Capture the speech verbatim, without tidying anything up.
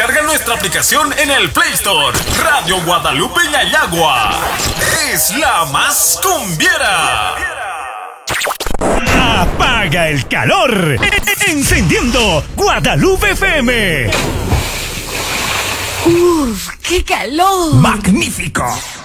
Descarga nuestra aplicación en el Play Store. Radio Guadalupe Ñayagua. Es la más cumbiera. Apaga el calor. Encendiendo Guadalupe F M. ¡Uf! ¡Qué calor! ¡Magnífico!